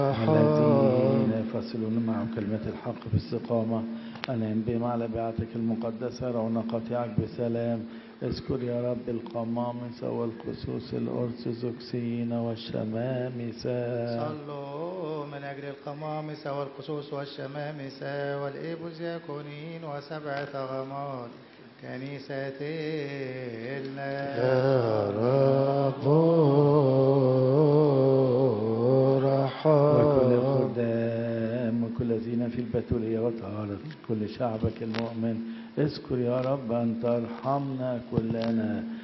الذين يفصلون معه كلمة الحق باستقامة أنعم بهم على بيعتك المقدسة رونقتك بسلام. اذكر يا رب القمامسة والقسوس الأرثوذكسيين والشمامسة. صلوا من أجل القمامسة والقسوس والشمامسة والإيبوزياكونين وسبع ثغمات كنيستنا. يا رب وكل الخدام وكل الذين في البتولية وطهارة كل شعبك المؤمن. اذكر يا رب أن ترحمنا كلنا